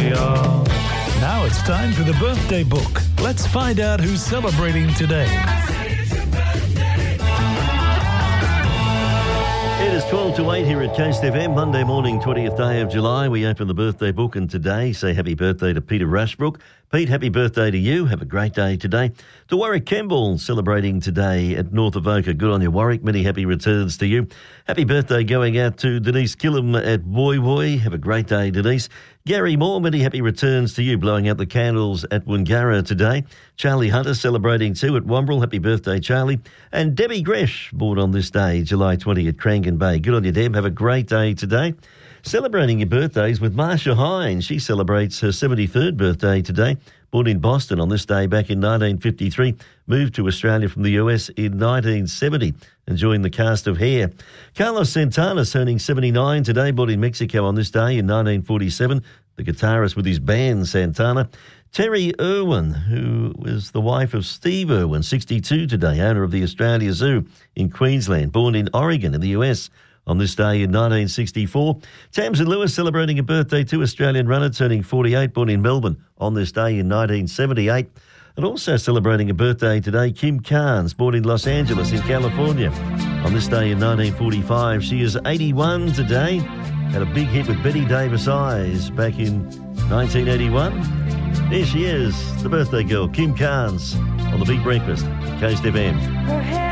we are. Now it's time for the birthday book. Let's find out who's celebrating today. It is 12 to 8 here at Coast FM, Monday morning, 20th day of July. We open the birthday book and today say happy birthday to Peter Rushbrook. Pete, happy birthday to you. Have a great day today. To Warwick Kemble, celebrating today at North Avoca. Good on you, Warwick. Many happy returns to you. Happy birthday going out to Denise Killam at Woy Woy. Have a great day, Denise. Gary Moore, many happy returns to you, blowing out the candles at Wangara today. Charlie Hunter celebrating too at Wombrel. Happy birthday, Charlie. And Debbie Gresh, born on this day, July 20 at Crangan Bay. Good on you, Deb. Have a great day today. Celebrating your birthdays with Marsha Hines. She celebrates her 73rd birthday today. Born in Boston on this day back in 1953. Moved to Australia from the US in 1970 and joined the cast of Hair. Carlos Santana turning 79 today. Born in Mexico on this day in 1947. The guitarist with his band, Santana. Terry Irwin, who was the wife of Steve Irwin, 62 today, owner of the Australia Zoo in Queensland. Born in Oregon in the US on this day in 1964. Tamsin Lewis celebrating a birthday too, Australian runner turning 48, born in Melbourne on this day in 1978. And also celebrating a birthday today, Kim Carnes, born in Los Angeles in California on this day in 1945. She is 81 today. Had a big hit with Betty Davis Eyes back in 1981. Here she is, the birthday girl, Kim Carnes, on The Big Breakfast, Coast FM.